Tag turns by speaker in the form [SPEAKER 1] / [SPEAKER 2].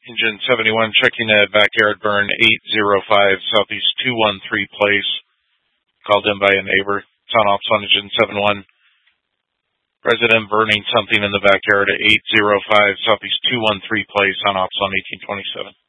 [SPEAKER 1] Engine 71 checking a backyard burn 805 Southeast 213 Place. Called in by a neighbor. It's on ops on Engine 71. Resident burning something in the backyard at 805 Southeast 213 Place on ops on 1827.